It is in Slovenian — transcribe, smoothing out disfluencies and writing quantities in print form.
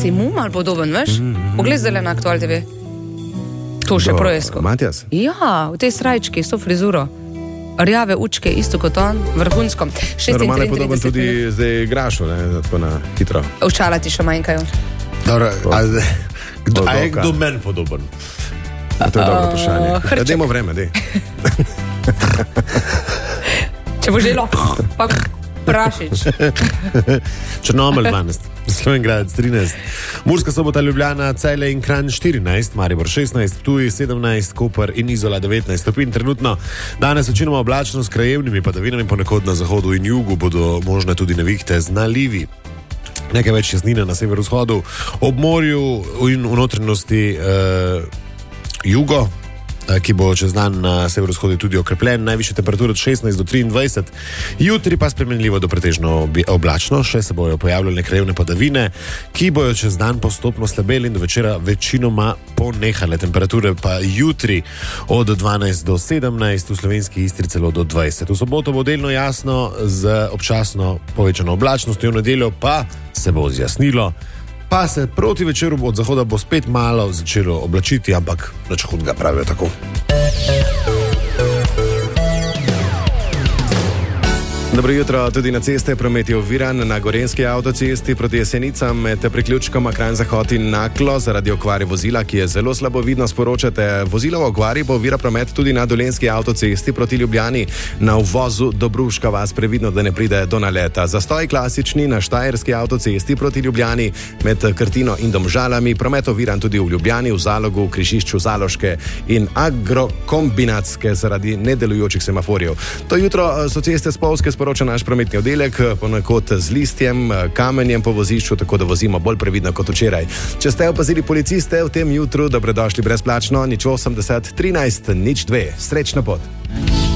si mu malo podoben, veš? Poglej zdaj na Aktual TV. To še projesko. Matjas? Ja, v tej srajčki, s to frizuro. Rjave učke, isto kot on, vrhunsko. Roman je podoben tudi zdaj Grašu, ne, tako na hitro. Očala ti še manjkajo. Dobro, a je kdo meni podoben? To je dobro vprašanje. Dajmo vreme, dej. Če bo želo, pa Prašič. Črnomelj 12, Slovenjgrad 13, Murska Sobota, Ljubljana, Celje in Kranj 14, Maribor 16, Ptuj 17, Koper in Izola 19 stopinj. Trenutno danes večinoma oblačno s krajevnimi padavinami, ponekod na zahodu in jugu bodo možne tudi nevihte z nalivi. Nekaj več jasnine na severovzhodu, ob morju in v notranjosti jugo, ki bo čez dan na severovzhodu tudi okrepljen, najvišje temperature od 16 do 23, jutri pa spremenljivo do pretežno oblačno, še se bojo pojavljale krajevne padavine, ki bojo čez dan postopno slabele in do večera večinoma ponehale. Temperature pa jutri od 12 do 17, v slovenski Istri celo do 20. V soboto bo delno jasno z občasno povečano oblačnostjo, v nedeljo pa se bo zjasnilo, pa se proti večeru od zahoda bo spet malo začelo oblačiti, ampak nič hudega, pravijo tako. Dobro jutro, tudi na ceste promet je oviran na Gorenjski avtocesti proti Jesenicam med priključkoma Kranj-Zahod in Naklo zaradi okvare vozila, ki je zelo slabo vidno, sporočate. Vozilo v okvari pa ovira promet tudi na Dolenjski avtocesti proti Ljubljani na uvozu Dobruška vas, previdno, da ne pride do naleta. Zastoj klasični na Štajerski avtocesti proti Ljubljani med Krtino in Domžalami, promet oviran tudi v Ljubljani, v Zalogu, v križišču Zaloške in Agrokombinatske zaradi nedelujočih semaforjev. To jutro so ceste spolzke, sporoča naš prometni oddelek, ponekod z listjem, kamenjem po vozišču, tako da vozimo bolj previdno kot včeraj. Če ste opazili policiste v tem jutru, dobrodošli brezplačno, 080 13 02. Srečno pot.